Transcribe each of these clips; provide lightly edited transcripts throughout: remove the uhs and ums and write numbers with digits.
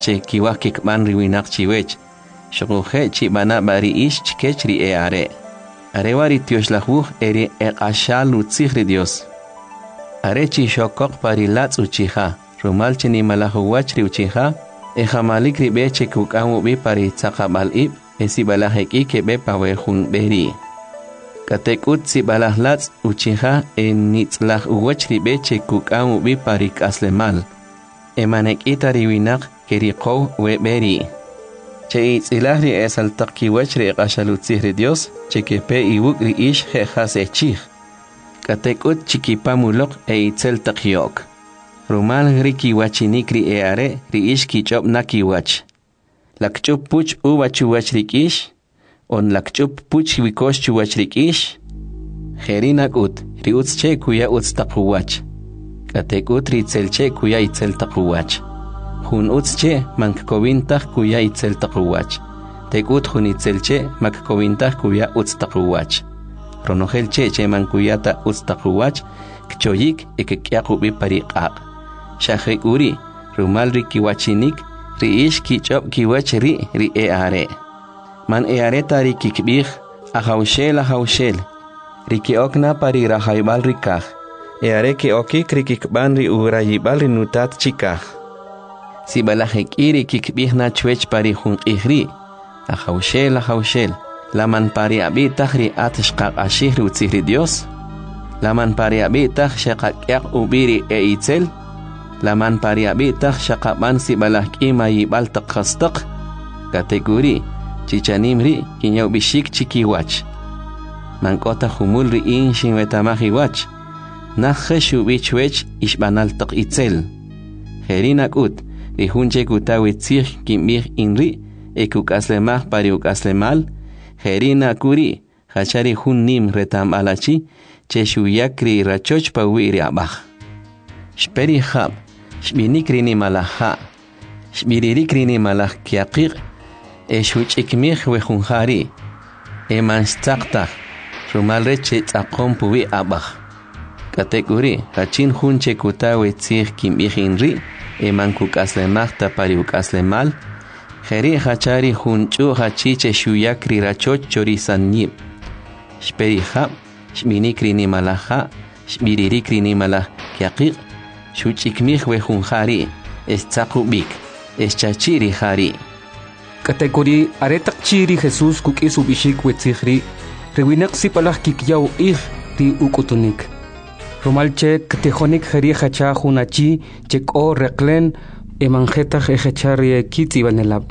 che kiwah kikban riwinak chiwech shukuje chibana bari ish chikech ri are wari tiosh lahuj eri eqashal utzihri Dios are chi shokok pari latz uchija rumal chini malahuwach ri uchija jamalik ri beche kukamu bi pari tzaqabal ib esi balaheki ke be pawejun beri katekut si balahlatz uchija nitzlaj uwach ri beche kukamu bi pari kaslemal emanek itari winak keriqow we beri che itzilahri esal taqkiwach ri qashalutzihri Dios che ke pe iwuk ri ish jejas echij katekut chikipamuloq itzel taqyok rumal riki wachinik ri are ri ish kichop nakiwach lakchup puch uwachuwach ri ish on lakchup puch wikosh chuwach ri ish kherinakut ri utzche kuya utztaquwach katekut ri tzelche kuya itzel taquwach hun utzche mankkovintah kuya itzel taquwach tekut hun itzelche makkkovintah kuya utztaquwach ronojelche che mankuyata utztaquwach kchoyik ekekyaqubi pariqaq shahekuri rumal ri kiwachinik ri ish kichop kiwach ri are man are tari kikbih ahawshel ri kiokna pari rahaybal rikaj are ki okik ri kikban ri urayibal ri nutat chikaj si balahekiri kikbih na chwech pari hun ihri ahawshel laman pari abitah ri atshqaq ashih ri utzihri Dios laman pari abitah shaqaqyaq ubiri itzel laman pari abitah shaqaban si balahkima yibal taqastaq kategori chichanimri kinyaw bishik chikiwach mankota humul ri inshin wetamahiwach nakhshu bichwech ishbanal taq itzel herinakut ri hunche kutawi tzih kimih inri ekukaslemah pari ukaslemal herina kuri hachari hun nim retam alachi cheshuyakri rachoch pawiri abah shperi khab shbinikri ni malaha shbiririkri ni malah kyaqiq eshuchikmih we hunhari emanstaqta rumalre che tsaqom puwi abah kategori hachin hunche kutawi tzih kimih inri emankukaslemah pari ukaslemal Heri hachari hunchu hachiche shuyakri rachoch chorisanyib. Shperihab, shminikri ni malaha, shmiririkri ni malah kyaqiq, shuchikmih we hunhari, estzaqubik, eschachiri hari. Kategori aretak chiri Jesus kukisu bishik wetzihri, rewinak si palah kikyaw ri ukutunik. Romalche ktejonik heri hacha hunachi cheko reklen emanjetach ejecharrie kitzibanelab.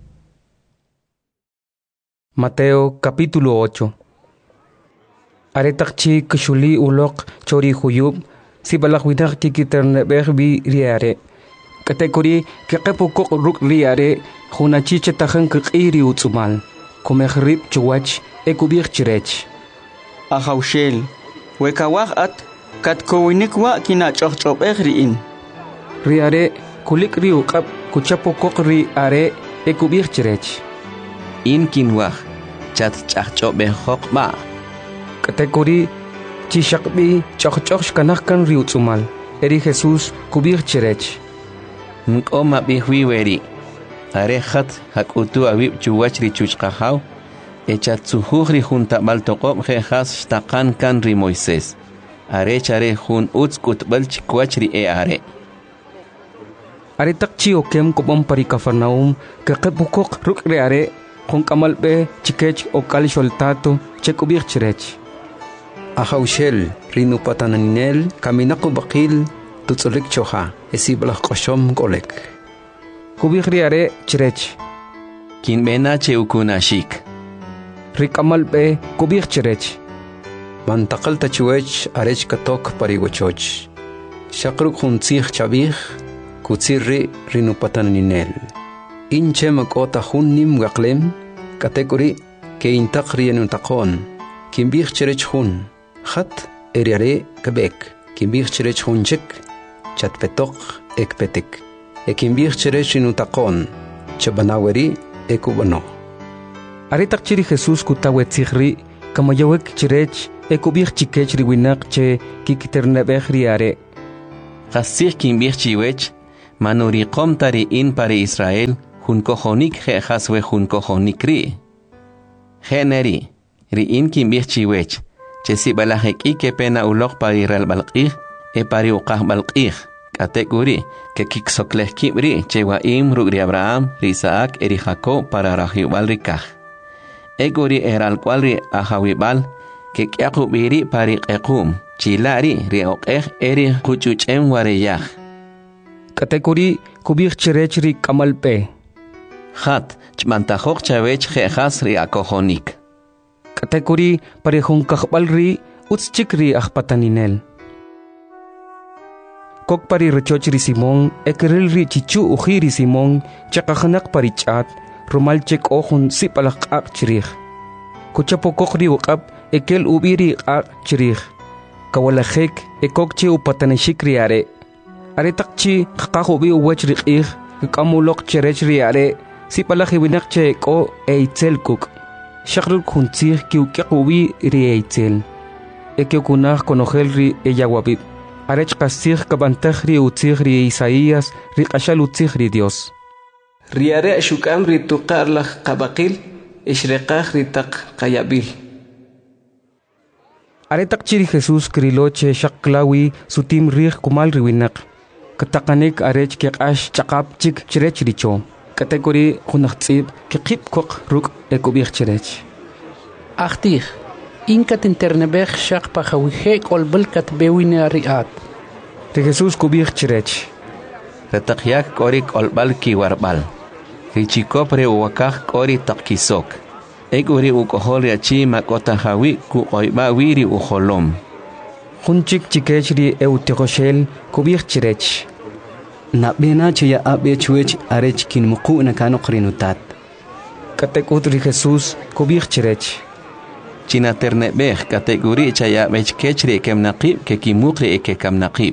Mateo capítulo 8. Aretakchi kshuli ulok chori huyub si balakwinak kikiternebehbi riare. Kategori kekepukok ruk riare hunachi chetajan kikiri utsumal. Kumehrib chuwach ekubir chirech. Ahawshel wekawah at katkowinikwa kinachochop riin. Riare kulik riukap kuchapokok riare ekubir chirech. In kinwah chat chachop behok ba. Kategori chishakbi chochoch kanahkan riutsumal. Eri Jesus kubir chirech. Nkoma bihwiweri. Arehat hakutu awib chuwach ri chuchqahaw. Echat suhuri junta baltoqob jejas shtaqan kan ri Moisés. Arechare jun utskutbal chikwach ri are. Aretakchi okem kopam pari Kafarnaum kekepukok ruk riare kung kamalbe chikech okal sholtato chekubir chirech. Ahawshel rinupataninel kaminaku bakil tutsulik choha esiblah koshom golek. Kubir riare chirech. Kinbena cheukunashik. Rikamalbe kubir chirech. Mantakal tachuech arech katok parigochoch. Shakruk huntzich chabih kutsirri rinupataninel. Inche makota hunnim gaklem kategori ke intakri enutaqon kimbih chirech hun khat eriare kabek kimbih chirech hunchek chatpetok ekpetek kimbih chirech enutaqon chabanaweri ekubano. Aretak chiri Jesus kutawetzihri kamayawek chirech ekubih chikech riwinak che kikiternebeh riare. Qasir kimbih chiwech manuriqom tari'in para Israel jun kojonik jejas we jun kojonik ri. Generi, ri'in kimbih chiwech, chesi balajek ike pena ulok para Israel balqih, e pari uqah balqih, kategori, que kiksokleh kibri, chewaim rugri Abraham, ri Isaac, eri Jacob para rajiubal rikaj. Eguri eral cualri ajawibal, que kiakubiri pari ekum, chilari, ri oqeh, eri kuchuchem wareyaj. Kategori kubih cherechri kamalpe. Hat, chmantajok chavech jejas ri akojonik. Kategori parejun kahbalri utschikri ajpataninel. Kok pari rechochri Simón, ekerilri chichu ujiri Simón, chakajanak parichat, romalchek ojun sipalak ak chirij. Kuchapo kokri ukap, ekel ubiri ak chirij. Kawalajek, ekokche upataneshikri are. Are takchi kakahubi uwechrik ig, kamulok cherechri are, sipalak ibinakche eko eitzel kuk. Shakruk huntzig kiukiakubi ri eitzel. Ekiokunaj konojel ri eyawabib. Arech kastig kabantaj ri utzig ri Isaías, ri kashal utzig ri Dios. Riare shukam ri tuqarlaj qabaqil, ishreqaj ri taq qayabil. Are takchiri Jesús kriloche shaklawi sutim rih kumal riwinak. Katakanik arech kekash chakap chik chirech richo. Kategori hunachtzib kekip kok ruk ekubich chirech. Achtig, inkat internebech shak pachawihe kolbelkat bewine riat. De Jesús kubich chirech. Retakyak korik olbal kiwarbal. Richikopre uwakaj kori takkisok. Eguri ukohol yachi makota hawi ku oiba wiri uholom. Hunchik chikechri eutigoshel kubich chirech. Na bena chaya abe chuech arech kin muku na kano krinutat. Katekutri Jesús kubich chirech. China ternebech kategori chaya bech kechri kem naqib ke kimukri eke kam naqib.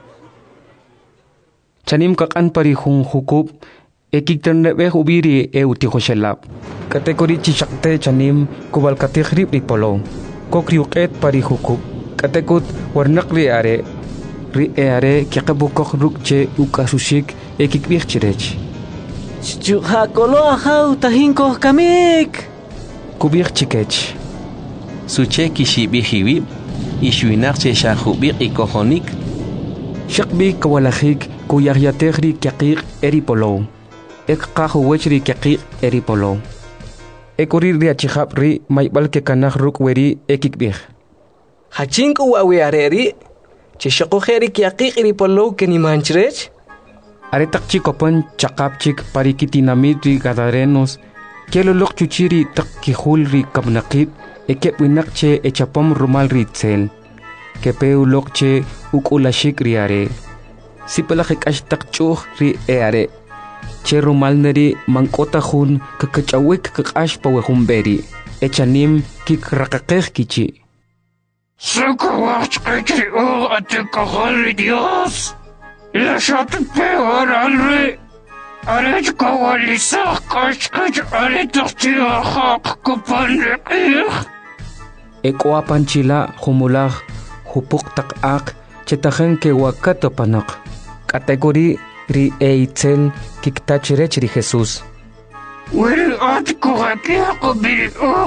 Chanim kakan pari hun hukub ekik ternebech ubiri eutigoshelab. Kategori chishakte chanim kubal kategrib ripolo. Kokriuket pari hukub. Katekut warnakri are. Ri are kiakabukok rukche ukasushik ekikbich chirech. Chukakolo ahau tahinko kamik. Kubich chikech. Suche kishibihiwib, ishuinakche shahubik ikohonik. Shakbi kawalajik kuyahyategri kiakik eripolo. Ekkahuwechri kiakik eripolo. Ekuri riachihap ri maibal ke kanah rukweri ekikbich. Hachinku wawe areri. Chishakojeri kiakik eripolo ke ni manchrech. Aretak chikopan chakapchik parikitinamidri gadarenos. Kielolok chuchiri tak kihulri kabnakib. Ekep winakche echapom rumal ritzel. Kepeu lokche ukulashik riare. Sipalajik ashtak chuh ri eare. Che rumal neri mankota hun kakachawik kakash pawehumberi. Echanim kik rakakeh kichi. Sakawach kachri o atikahari Dios. La peor alre. Arech kawalisah kashkach aretachti ahak kupanrikih. Ekwa panchila humulah hupuk tak ak chetajen ke wakato panak. Kategori ri eitzel kiktachirech ri Jesús. Wiri atikuhakia kubiri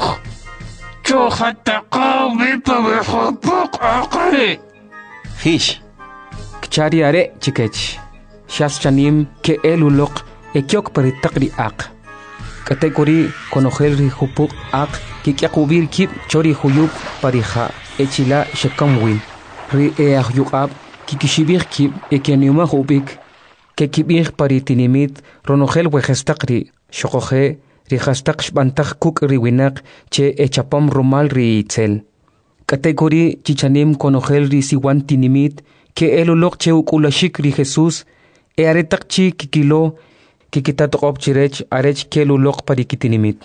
Chohatakaw bipawihupuk akri. Hish. Kchari are chikech. Shas chanim ke elulok ekyok paritakri ak. Kategori konojel ri hupuk ak kikyakubir kip chori huyuk parija echila shekamwil. Ri eahyukab kikishibir kip ekianiuma hubik ke kibir paritinimit ronojel wejestakri shokoje ri hastak shbantak kuk riwinak che echapam romal ri itzel. Kategori chichanim konojel ri siwantinimit ke elulok che ukulashik ri Jesús e aretak chi kikilo kikitatok chirech arech kelulok parikitinimit.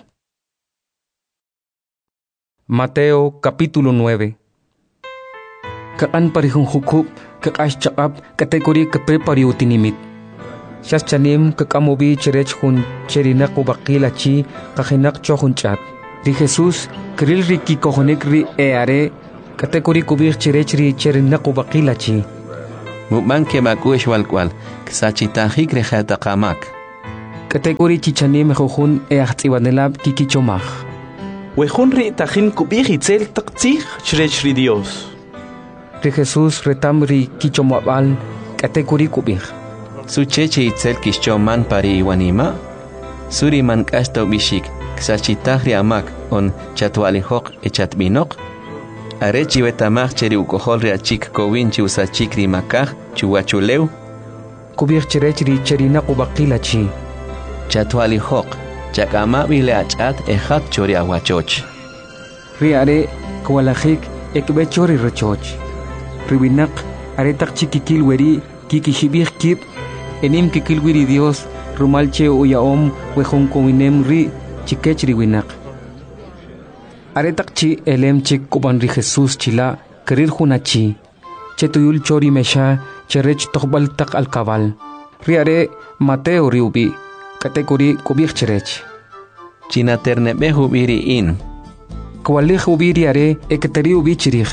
Mateo capítulo 9. Kaan parihung hukub kakash chakap kategori kape pariutinimit. Shas chanim kakamubi chirech hun cherinak ubakila chi kahinak chohun chat. Ri Jesús kril ri kikohonik ri eare kategori kubir chirech ri cherinak ubakila chi. Muban que makush walkwal, ksachitajik rejata kamak. Kategori chichanim jojun eachtibanelab kikichomaj. Wejun ri tajin kubij itzel taktzij shrechri Dios. Ri Jesús retam ri kichomabal kategori kubij. Su cheche itzel kishchoman pari iwanima. Suri man kasto bishik, ksachitajri amak on chatwalijok echatbinok. Arechi betamaj cheri ukohol reachik kowinchi usachikri makaj chuachuleu. Kubij cherechri cherina kubakilachi. Chatwalijok, chakama bile achat ejat chori aguachoch. Riare kwalajik ekbechori rechoch. Ribinak aretak chikikil weri kikishibij kip enim kikil wiri Dios rumalche uyaom wejun kowinem ri chikechri winak. Aretak chi elem chik kuban ri Jesús chila kerir hunachi. Chetuyul chori mesha cherech tokbal tak alkabal. Riare Mateo riubi. Kategori kubij cherech. China ternebe hubiri in. Kwalij ubiri are eketeri ubi chirij.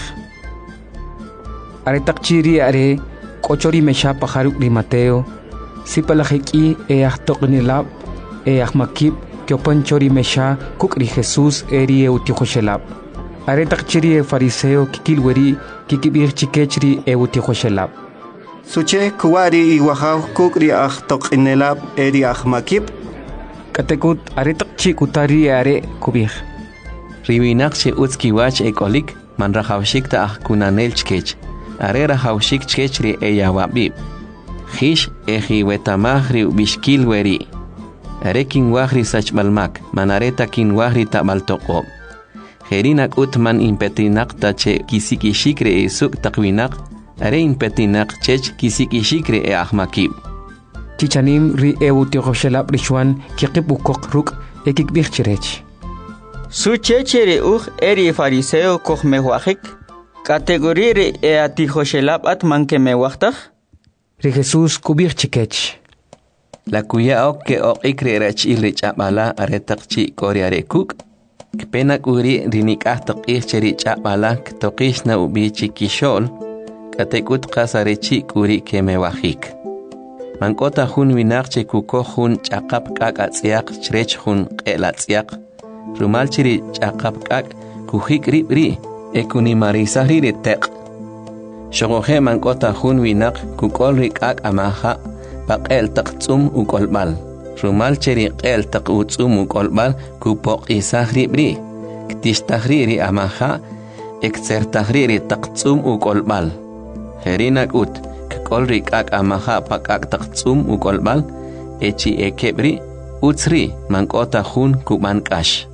Are takchiri are kochori mesha pajaruk ri Mateo. Sipalajiki toknilab makib kiopan chori mesha kukri Jesús eri eutijoshelab. Are takchiri fariseo kikilweri kikibij chikechri eutijoshelab. Suche kuwari iwahaw kukri toknilab eri makib. Katekut are takchi kutari are kubij. Ribinak che utskiwach ekolik man rajawshik ta kunanel chkech. Are rajawshik chkechri eyawabib. Hish eji wetamahri bishkil weri. Are kinwahri sachbalmak manareta kinwahri tamaltoqob. Herinak utman impetinak tache kisikishikre esuk takwinak. Are impetinak chech kisikishikre ahmakib. Chichanim ri eutijoshelab rishwan kikibukok ruk ekikbij cherech. Su chechere eri fariseo kohmewajik. Kategori ri eatijoshelab atman mewajtaj. Ri Jesús kubij chikech. La kuya ok ke ok ikrerach ilrich abala aretakchi koriare kuk. Kpenak uri rinikah tokih cheri chabala ktokish na ubi chikishol. Katekut kasarechi kuri kemewajik. Mankota hun winak che kuko hun chakap kak atziak chrech hun elatsiak. Rumal chiri chakap kak kuhik ribri ekuni marisahri retek. Shogohe mankota hun winak kukol rikak amaha pakel taktsum ukolbal. Rumal chiri kel tak utsum ukolbal kupok isahri bri. Ktishtahriri amaha eksertahriri taktsum ukolbal. Herinak ut kol rikak amaha pakak taktsum ukolbal echi ekebri utsri mankota hun kumankash.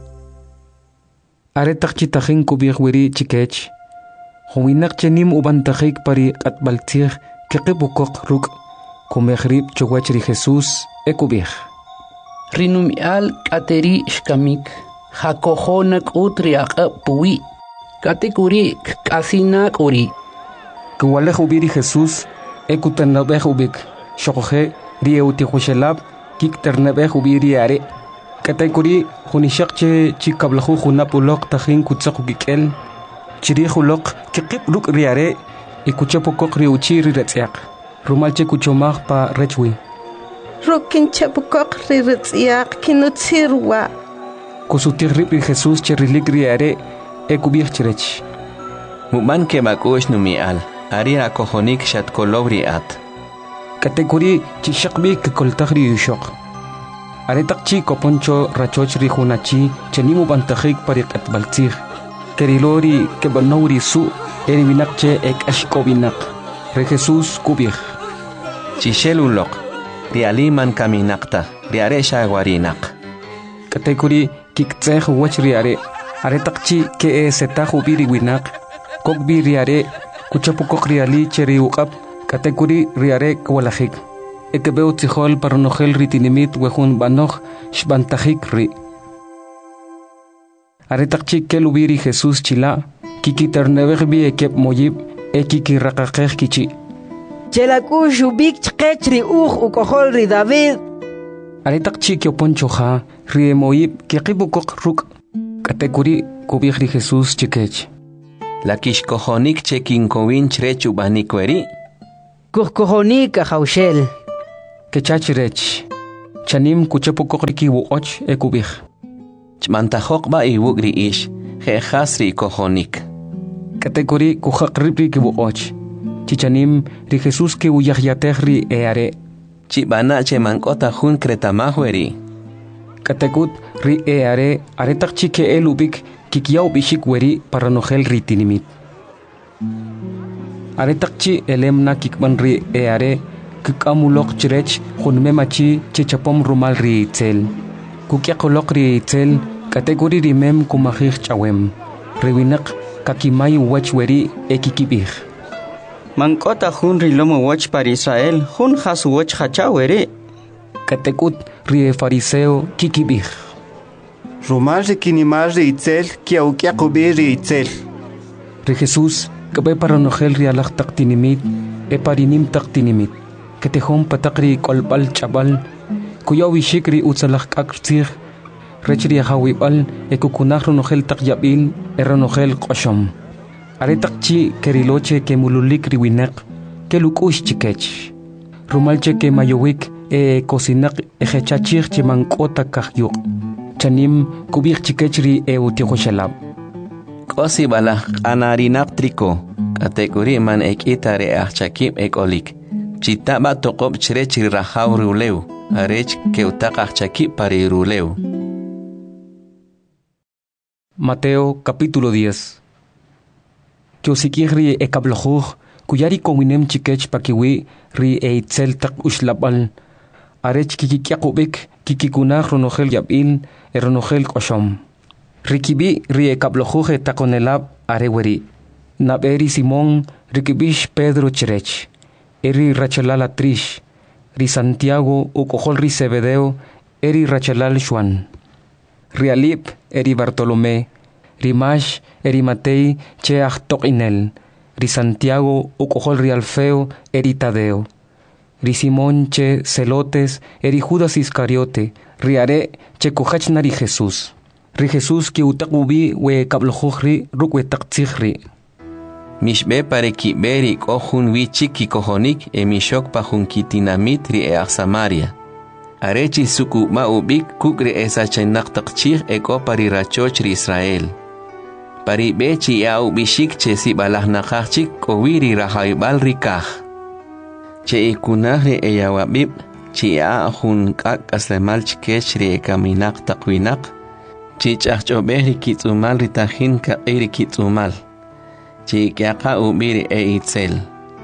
Are takchi tahin kubij weri chikech. Huwinak chenim ubantajik pari atbaltir kikibukok ruk kumehrib chowachri Jesús ekubij. Rinumial kateri shkamik. Hakohonak utriak puwi. Katekuri kasinak uri. Kuwalej ubiri Jesús ekuternabej ubik. Shokoje ri eutijoshelab kikternabej ubiri are. Katekuri hunishakche chikablahu hunapulok tahin kutsakukikel. Chiri hulok kikip ruk riare ikuchapukok riuchi riretsiak. Rumalche kuchomag pa rechwi. Rukin chapukok riretsiak kinutsirwa. Kusutirrib ri Jesús cherilik riare ekubij chirech. Muman ke makush numial. Ari akohonik shatkolobri at. Katekuri chishakbi kikoltagri yushok. Aretakchi koponcho rachochri hunachi chenimu bantajik parik atbaltzig. Kerilori kebanori su erivinakche ek ashkovinak. Re Jesús kubij. Chishelulok. Rialiman kaminakta. Riare shagwarinak. Katekuri kiktzeh wach riare. Aretakchi ke setahu biri winak. Kokbi riare kuchapukok riali cheri uqab. Katekuri riare kwalajik. Ekebeu tzihol paronogel ritinimit wejun banoj shbantajik ri. Aretakchi kelubiri Jesús chila. Kikiternebej bi ekep moyib ekikiraqaqej kichi. Chelaku shubik chqechri ukohol ri David. Aretakchi kioponchoja ri moyib kikibukok ruk. Katekuri kubij ri Jesús chikech. La kishkohonik chekinkowin chrechu banikweri. kuhkuhonik ahaushel. Kechachirech. Chanim kuchepokokriki woch ekubih. Chmantajok ba iwugri ish. Jehasri kohonik. Kategori kuhakripri ki woch. Chichanim ri Jesús ki uyahyatehri eare. Chibana che mankota hun kretamahweri. Katekut ri eare aretak chike elubik kikiau bishik weri para nogel ritinimit. Aretak chi elemna kikban ri eare kikamulok chirech hunmemachi chichapom rumal ri itzel. Kukiakolok ri itzel kategori rimem kumahich chawem. Rewinak kakimay wach weri ekikibih. Mankota hun rilomo wach para Israel hun has wach hachawere. Katekut rie fariseo kikibih. Rumal kinimal ri itzel kiaukiakubi ri itzel. Ri Jesús kabe para nogel ri alak taktinimit e parinim taktinimit. Ketehom patakri kolbal chabal kuyaw ishik ri utsalak akrtzir rechri hawibal e kukunah nogel takyabil e nogel qoshom. Aretakchi keriloche ke mululik riwinak ke lukush chikech. Rumalche ke mayowik e kosinak e hechachir che mankota kahyuk. Chanim kubik chikechri e utihoshalab. Kosi balak anarinap triko. Kategori man ekitare achakip ekolik. Chitaba tokob chirechri rahaw ruleu. Arech ke utak achakip pari ruleu. Mateo capítulo 10. Kiosikihri e kablojuj, kuyari kowinem chikech pakiwi ri e itzel tak ushlabal. Arech kikikiakubik, kikikunah ronogel yabil, e ronogel koshom. Rikibi ri e kablojuj e takonelab areweri. Naberi Simón, rikibish Pedro chirech. Eri rachalal atrish. Ri Santiago ukojol ri Zebedeo, eri rachalal Juan. Rialip eri Bartolomé. Rimash eri Matei che achtok inel. Ri Santiago ukojol ri Alfeo eri Tadeo. Ri Simón che Celotes eri Judas Iscariote. Riare che kojachnari Jesús. Ri Jesús ki utakubi we kablojuj rukwe taktzihri. Mishbe pare kiberi kohun wichik kikohonik e mishok pahun kitinamit ri e Samaria. Arechi suku ma ubik kukri esa chenak takchih eko pari rachoch ri Israel. Pari bechi ya ubishik che si balah nakachik kowiri rahaibal rikah. Che ikunah ri e yawabib chi ya hun kak aslemal chikech ri e kaminak takwinak. Chi chachobeh ri kitzumal ri tahin ka iri kitzumal. Chi kiaka ubiri e itzel.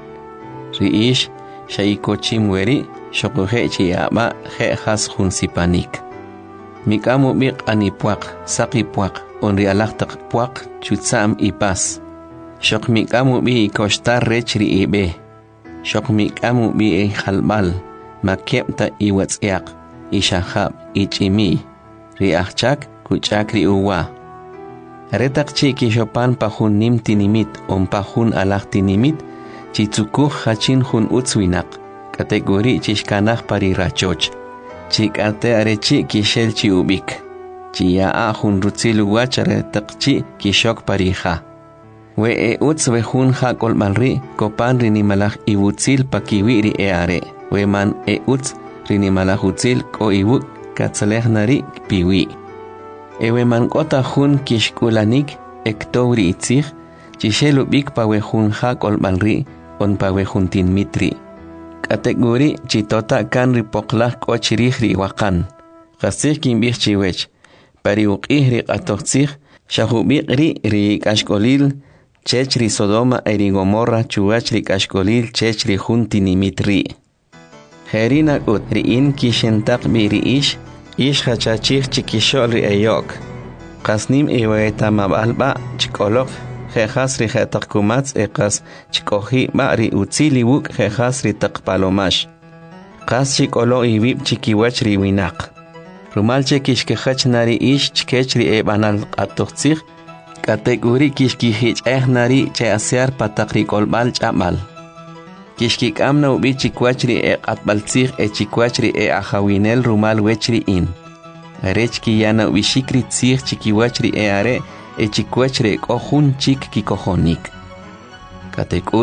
Riish shaikochim weri shokuhe chi aba he has hun sipanik. Mikamu bik anipuak, sakipuak, onri alaktak puak, chutsam ipas. Shok mikamu bi kostar rechri ibe. Shok mikamu bi e halbal, makepta iwatsiak, ishahab, ichimi. Riachchak, kuchakri uwa. Retak chi kishopan pahun nim tinimit, pahun alak tinimit, chitsukuh hachin hun utswinak, kategori chishkanah pari rachoch. Chik arte arechi kishel chi ubik. Chia hun rutzilu wachare takchi kishok pariha. We e utzwe hun ha kolmalri, kopan rinimalach iwutzil pakiwiri e are. We man e utz rinimalach utzil ko iwuk katsaleh nari piwi. Ewe man kota hun kishkulanik ektouri itzig, chishelu bik pawe hun ha kolmalri, on pawe hun tin mitri. Kategori chitota kan ripoklah kochirih ri wakan. Kasih kimbih chiwech. Pari uqih ri qatoqsih, shahubik ri kashkolil, chech ri Sodoma eri Gomorra chuach ri kashkolil chech ri junti nimitri. Herina ut ri in kishentak bi ri ish hachachih chikishol ri eyok. Kasnim iweta mabalba chikolok, jejas ri jetakumatz ekas chikohi ba ri utzili wuk jejas ri takpalomash. Kas chikolo ibib chikiwach ri winak. Rumalche kishkehach nari ish chkech ri ebanal qatoqtzih, kategori kishkihich nari che asear patakri kolbal chamal. Kishkikam ubi chikwach ri qatbaltzih chikwach ri ahawinel rumal wechri in. Arechki yana ubishikri tzih chikiwach ri are chikwach ri kohun chik kikohonik. Katekut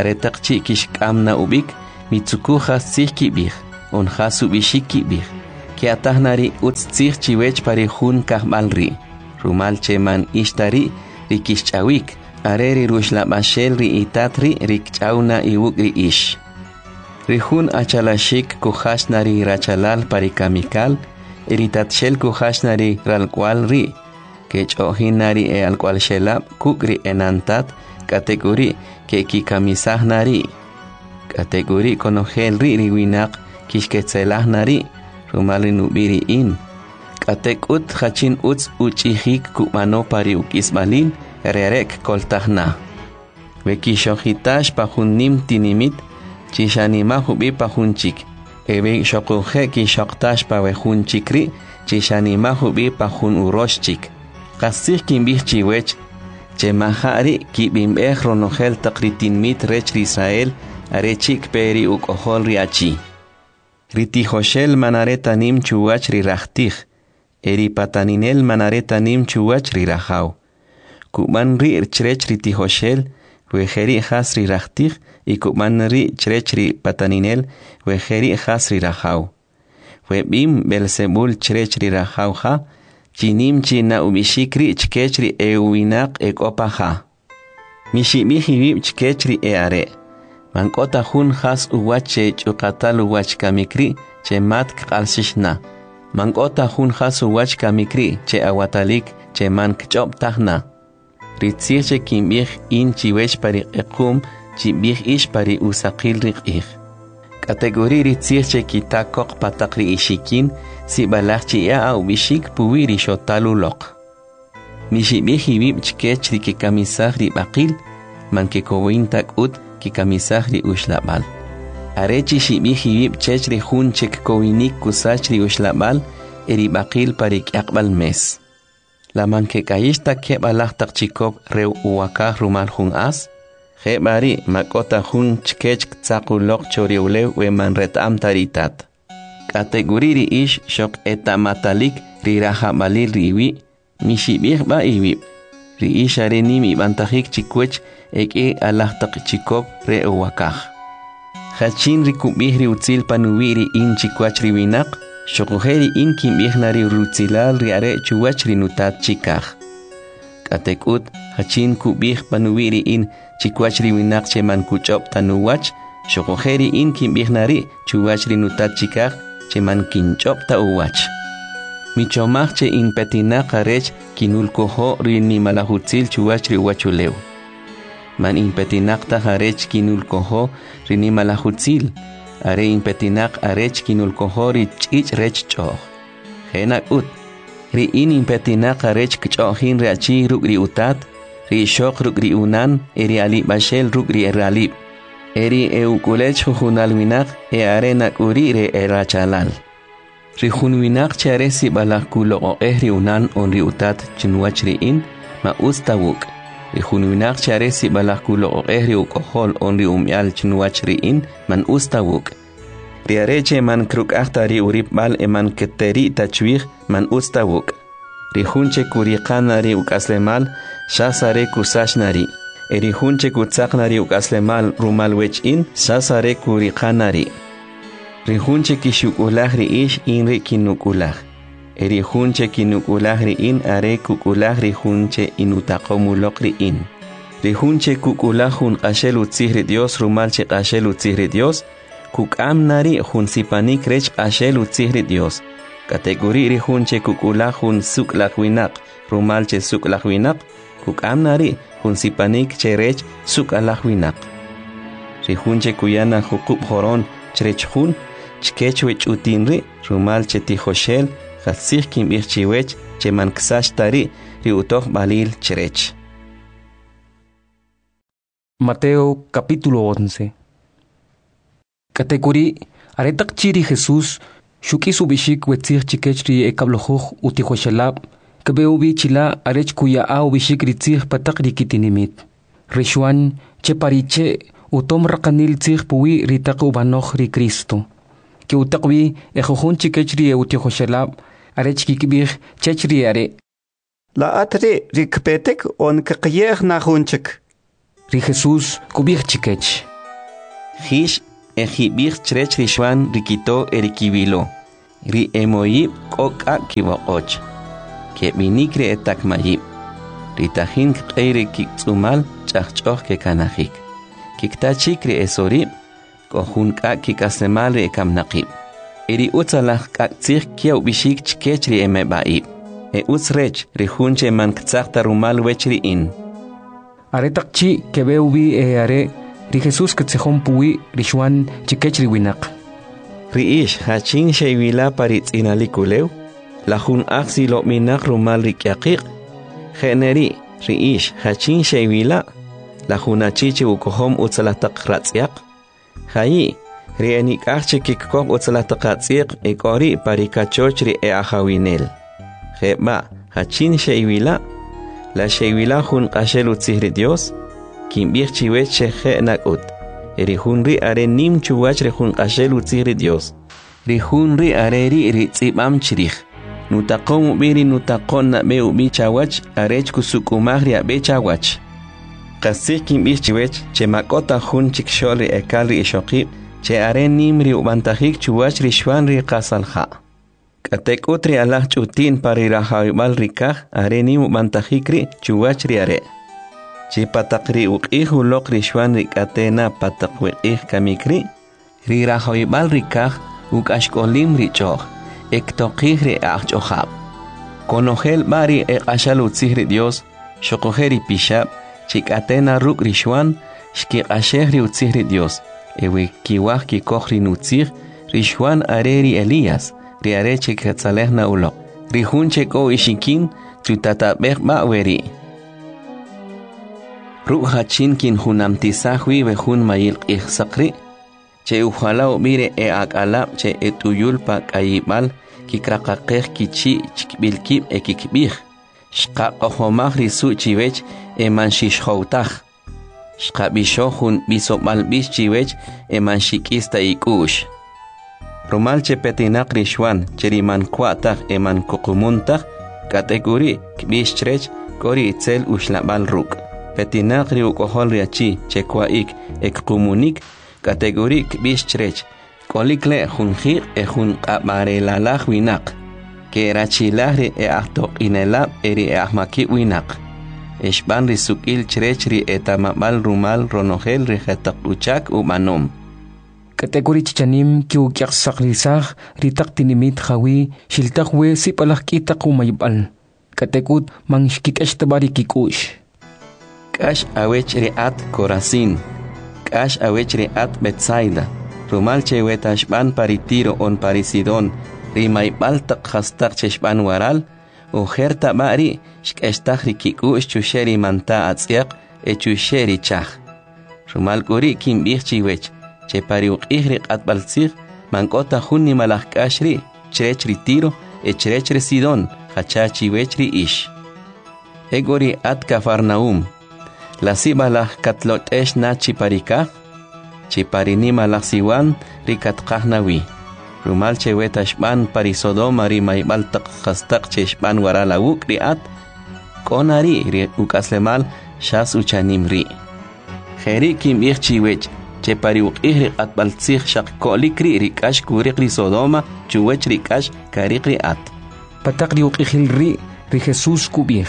aretaqchi kishkamna ubik mitsukuja sihkibih on hasu bishikibih que atahnari utzich chiwech pari hun kahmalri rumal cheman ishtari rikishchawik areri rushlabashel ri itatri rikchauna iwukri ish rihun achalashik kuhashnari rachalal pari kamikal eritatshel kuhashnari ralkwal ri kechohinari e alkwal shelab kukri enantat kategori ke kikamisahnari kategori konogel ri riwinak kishketselahnari rumali nubiri in katekut hachin uts uchihik kumano pari ukisbalin rerek koltahna vekishohitash pahunnim tinimit chishanima hubi pahunchik ebe shokuhe kishoktash pawehunchikri chishanima hubi pahun uroshchik kasih kimbih chiwech chemahari kibimbeh ronogel takritin mit rech Israel arechik peri ukohol riachi ritihoshel manaretanim chuwach rirachtig eri pataninel manaretanim chuwach rirahau kuman ri chrech ritihoshel wejeri has rirachtig y kuman ri chrech ri pataninel wejeri has rirahau webim belzebul chrech rirahau ha chinim china ubishikri chkechri ewinaq ekopaha mishibihibib chkechri eare mankota hun has uwache chukatal uwach kamikri che mat qalsishna mankota hun has uwach kamikri che awatalik che man kchop tahna ritziche kimbih in chiwech pari equm chibih ish pari usaqil riqih kategori ritziche kitakok patakri ishikin si balachchi ya au bishik puwiri shotaluloq mishibihibib chkechri ke kamisahri baqil man ke kowintak ut ki kamisahri ushlabal arechi shibihibib chechri hunchek kowinik kusachri ushlabal eri baqil parik aqbal mes la man ke kayishta ke balachtak chikop reu uwaka rumal hun as Hebari makota hun chkech tsakulok choriulew we man retam taritat kategoriri ish shok etamatalik riraha malil riwi mishibih ba iwi ri ishare nimi bantahik chikwech eke alahtak chikop re uwakah hachin rikubih ri utzil panuwiri in chikwach riwinak shokuheri in kimbih nari rutzilal riare chuwach rinutat chikah katekut hachin kubih panuwiri in chikwach riwinak cheman kuchop tanuwach shokuheri in kimbih nari chuwach rinutat chikah cheman kinchop ta uwach michomach che in petinak arech kinulkoho rini malahutzil chuwach riwachulew man in petinak ta arech kinulkoho rini malahutzil are in petinak arech kinulkoho ri chich rech choh henak ut ri in petinak arech kchohin riachi rugri utat ri shok rugri unan eri ali bashel rugri eralib eri eukulech junal winak e arenak urire erachalal rihun winak charesi balakulo ehri unan onri utat chinwachri in ma ustawuk rihun winak charesi balakulo ehri ukohol onri umyal chinwachri in man ustawuk riareche man kruk ahtari urib bal eman keteri tachwih man ustawuk rihunche kuriqanari ukaslemal shasare kusashnari erihunche kutsaqnari ukaslemal rumalwech in shasare kuriqanari rihunche kishukulahri ish inri kinukulah erihunche kinukulahri in are kukulahri hunche inutaqomuloqri in rihunche kukulahun qashelu tzihri Dios rumalche qashelu tzihri Dios kukamnari hunsipanik rech qashelu tzihri Dios kategori rihunche kukulahun suklahwinak rumalche suklahwinak kukamnari hunsipanik cherech sukalahwinak rihunche kuyana hukub horon cherechhun chkechwech utinri rumalche tijoshel khasih kimbih chiwech cheman ksashtari riutoh balil cherech. Mateo capítulo 11. Categorí aretak chiri Jesús shuki subishik wetzir chikechri ekablojuj utijoshelab kabeubi chila arech kuya a ubishik ritzir patak rikitinimit rishuan chepariche utom rakanil tzir puwi ritak ubanoh ri Cristo que utakwi ejojun chikechri utijoshelab arech kikibih chechri are la atre rikpetek on kakiyeh na hunchik ri Jesús kubih chikech Hish ejibich trech rishwan rikito erikibilo. Ri emoyib koka kibokoch. Ke minikre etakmayib. Ritahin kqeire kiksumal chachchoh ke kanahik. Kiktachikre esorib. Kohunka kikasemal re kamnaqib. Eri utsalah kaktsik kiaw bishik chkechri emebaib. Utsrech rihunche man ktsakta rumal wechri in. Are takchi kebeubi are ri Jesus ktsehon puwi rishwan chikechri winak. Riish hachin sheywila paritz inalikulew. Lahun aksi lo minak rumal rikyakik. Generi riish hachin sheywila. Lahun achichi ukohom utsalatak ratsyak. Hayi rienik arche kikkok utsalatak ratsyak ekori parikachochri ahawinel. Heba hachin sheywila. La sheywila hun qashelu tsihri Dios. Kimbir chiweche he nakut. Rihunri are nim chuwach rihun qashelu tsihri Dios. Rihunri are ri tsibam chirih. Nutaqom biri nutaqon na be ubi chawach arech kusukumahri abe chawach. Qasik kimbir chiwech che makota hun chiksholi ekalri ishoqib che are nim ri ubantahik chuwach rishwan ri qasalha. Katek utri Allah chutin pari rahawibal rikah are nim ubantahikri chuwach ri are. Chi patakri uqihu lok rishwan rikatena patakwiqih kamikri ri rahawibal rikah ukashkolim richoh. Ektoqihri achojab. Konogel bari ashal utzihri Dios, shokojeri pishab, chikatena ruk rishwan, shkiqashehri utzihri Dios, ewe kiwah kikohri nutzih, rishwan areri Elías, riare chikatzalehna ulo, rihun cheko ishikin, tutatabek baweri. Ruk hachin kin hunamtisahwi behun mayil ihsakri, che ujalao mire akala che etuyul pa kayibal, kikrakakeh kichi chikbilkib ekikbih. Shqa ohomah risu chiwech emanshishhoutah. Shqa bishohun bisomalbish chiwech emanshikista ikush. Rumal che petinak rishwan cheriman kwatah eman kukumuntah kategori kbish trech kori itzel ushlabal ruk. Petinak riukohol riachi chekwaik ekumunik kategori kbish trech. Kolikle junjir jun qabarelalah winak. Que rachilahri ahtok inelab eri ahmaki winak. Eshban risukil chrechri etamabal rumal ronogel rihetak uchak umanom. Kategori chichanim kiukiak sakrisah ritak tinimit hawi shiltak we sipalah kitak umayibal. Kategut mangshkik eshtabari kikush. Kash awech riat Corazin. Kash awech riat Betsaida. Rumal chewetashban paritiro on parisidon, rimaibal tak hastak cheshban waral, ujerta bari, shkestak rikiku chusheri manta atziak, chusheri chach. Rumal guri kim birchiwech, che pariuk ihrik at balzir, mankota hunni malakashri, chrechri tiro, chrechri sidon, hachachiwechri ish. Egori at Kafarnaum, la sibalah katlot esh nachi parikah, Chiparinima laksiwan rikat kahnawi. Rumal chewetashban parisodoma rimaibal tak hastak cheshban waralawuk riat. Konari ri ukaslemal shas uchanimri. Jeri kim chiwech chepariuk ihri at baltsih shak kolikri rikash kurikri sodoma chuwech rikash karikri at. Patakri ukihilri ri Jesus kubih.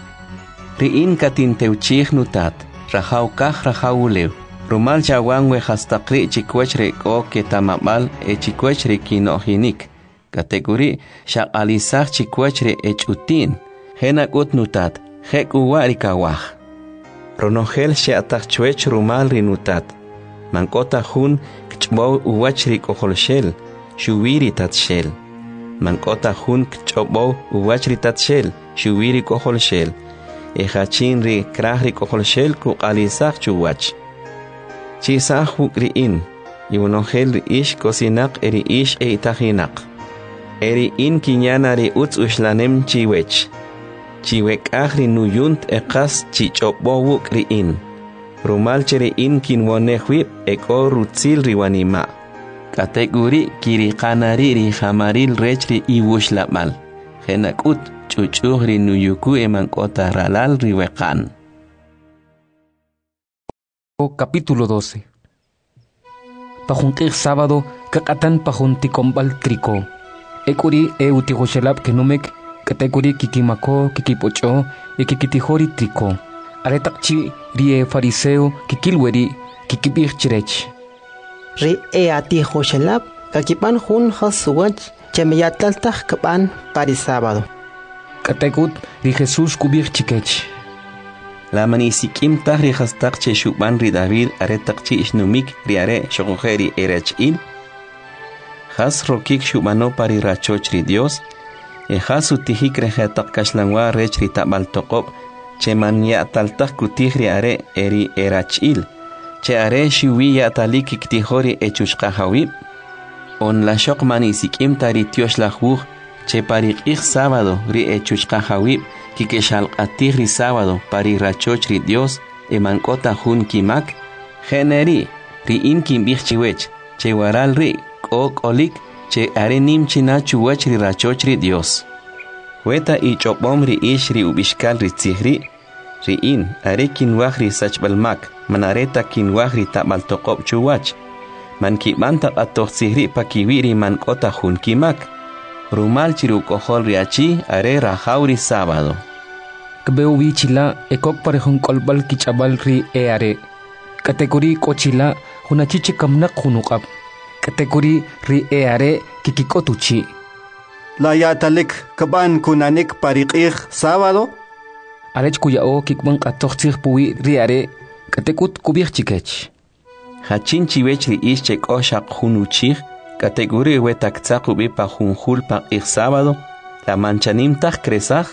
Riin katinteuchih nutat. Rahaukah rahaulew. Rumal chawangwe hastakri chikwechre ko ketamabal chikwechre kinohinik. Kategori shakalisah chikwechre echutin. Henakut nutat, hek uwarikawah. Ronogel sheatachwech rumal rinutat. Mankota hun kchbo uwachri koholshel, shuwiri tatshel. Mankota hun kchbo uwachri tatshel, shuwiri koholshel. Ejachin ri krahri koholshel kukalisah chuwach. Chisah hukriin, yunogel ri ish kosinak eri ish eitahinak. Eri in kinyana ri utz ushlanem chiwech. Chiwek ahri nuyunt ekas chichobo wukriin. Rumal chere in kinwonehwip eko rutzil riwanima. Kategori kiri kanari ri hamaril rechri iwushlamal. Henakut chuchuh ri nuyuku emankota ralal riwekan. Capítulo 12. pajunqij sábado kakatan pajunticombal trico. Ekuri utijoshelab kenumek katekuri kikimako kikipocho kikitijori trico. Aretakchi rie fariseo kikilweri kikibir chirech. Ri atijoshelab kakipan jun hasuwach chemeyatlaltaj kapan pari sábado. Katekut ri Jesús kubir chikech. La manisikim tahri hastak che shuban ri David aretakchi isnumik ri are shogojeri erechil. Has rokik shubano pari rachoch ri Dios. Has utihik rehetak kashlanwa rech ri tabal tokop. Che man ya taltak kutih ri are eri erachil. Che are shiwi ya talik iktihori echushka hawib. On la shok manisikim tari tiosh la juj. Che pari ik sábado ri echushka hawib. Kikeshal atih ri sábado pari rachoch ri Dios. Emankota jun kimak. Generi ri in kimbich chiwech. Che waral ri ok olik. Che are nim china chuwech ri rachoch ri Dios. Weta ichopom ri ish ri ubishkal ri tzihri. Ri in are kinwaj ri sachbalmak. Manareta kinwaj ri tabal tokop chuwach. Man kibanta atoh tzihri pa kiwiri man kota jun kimak. Rumal chiru kohol riachi are rajauri sábado. Kbeu bichila ekok parejun kolbal kichabal ri are. Kategori kochila hunachichi kamnak hunukap. Kategori ri are kikikotuchi. La yatalik kaban kunanik pariqih sábado. Arech kuyao kikban atoxir puwi ri are katekut kubir chikech. Hachin chiwech ri ish chek oshak hunuchih. Kategori wetak tzakubi pa junjul pa ik sábado, la manchanim tak kresaj.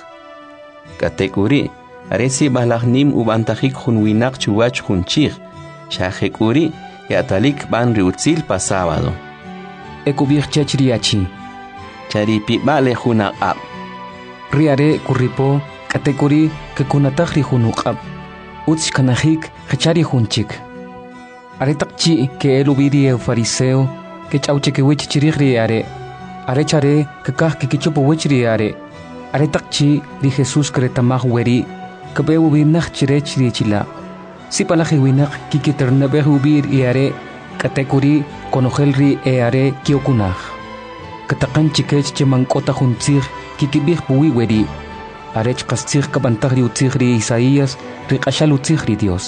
Kategori aresi balagnim ubantajik junwinak chuwach junchig. Shahekuri yatalik ban riutzil pa sábado. Ekubir chechriachi. Charipi bale junak ab. Riare kuripo kategori kekunatahri junukab. Utz kanahik hachari junchik. Aretakchi ke elubiri fariseo. Que chauche que wich chirigri are. Are chare que kah que kichupo wichri are. Are takchi di Jesús kretamah weri. Que beu binach chirechri chila. Si palaje winach kikiternabeh ubir i are. Katekuri konojelri e are kiokunach. Katakan chikech chemankota juntzir kikibih puwi weri. Arech kastzir kabantagri utzigri Isaías rikashal utzigri Dios.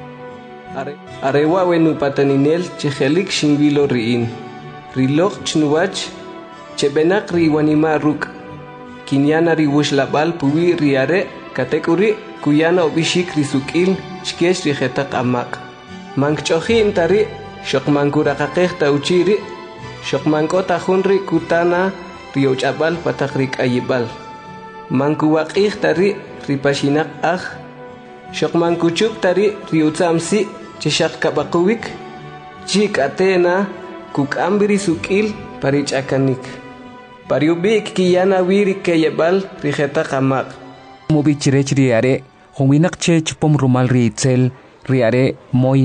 Arewa wenu pataninel chejelik shinvilo riin. Rilok chnuwach chebenak riwanima ruk. Kinyana riwush labal puwi riare katekuri kuyana obishik risukil chkesh rijetak amak. Mankchohin tari shokmankurakakeh tauchiri shokmankota hunri kutana riochabal patakrik ayibal. Mankuwakih tari ripashinak ah shokmankuchuk tari riutzamsi cheshak kabakuwik chik atena kukambiri sukil parichakanik. Pariubik kiyana wiri keyebal rijeta kamak. Mobichirech riare, honwinak chech pom rumal riitzel, riare moy